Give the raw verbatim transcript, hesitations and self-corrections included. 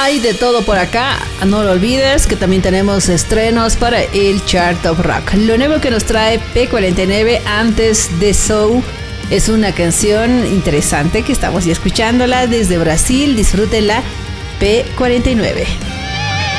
hay de todo por acá. No lo olvides que también tenemos estrenos para el Chart of Rock. Lo nuevo que nos trae P cuarenta y nueve antes de So es una canción interesante que estamos ya escuchándola desde Brasil. Disfrútenla, P cuarenta y nueve.